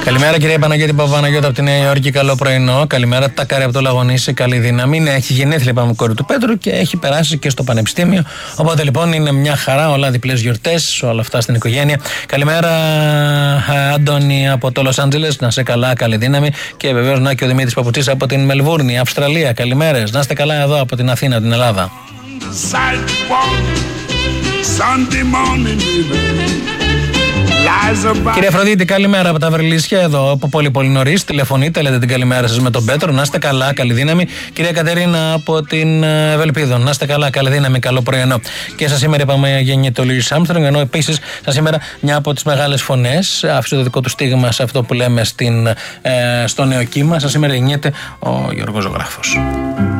Καλημέρα κυρία Παναγιώτη Παπαναγιώτα από τη Νέα Υόρκη. Καλό πρωινό. Καλημέρα τα Καρέ από το Λαγονίσι. Καλή δύναμη. Ναι, έχει γενέθλια πάμε κόρη του Πέτρου και έχει περάσει και στο πανεπιστήμιο. Οπότε λοιπόν είναι μια χαρά, όλα διπλές γιορτές, όλα αυτά στην οικογένεια. Καλημέρα Άντωνη από το Λος Άντζελες. Να σε καλά, καλή δύναμη. Και βεβαίως να και ο Δημήτρης Παπουτσής από την Μελβούρνη, Αυστραλία. Καλημέρες. Να είστε καλά εδώ από την Αθήνα, την Ελλάδα. Κύριε Αφροδίτη, καλημέρα από τα Βρυλίσια, εδώ από πολύ νωρίς. Τηλεφωνείτε, λέτε την καλημέρα σας με τον Πέτρο. Να είστε καλά, καλή δύναμη. Κυρία Κατερίνα από την Ευελπίδο, να είστε καλά, καλή δύναμη, καλό πρωινό. Και σας σήμερα είπαμε γεννιέται ο Λούις Άρμστρονγκ, ενώ επίσης σας σήμερα μια από τις μεγάλες φωνές, άφησε το δικό του στίγμα σε αυτό που λέμε στο νέο κύμα. Σας σήμερα γεννιέται ο Γιώργος Ζωγράφος.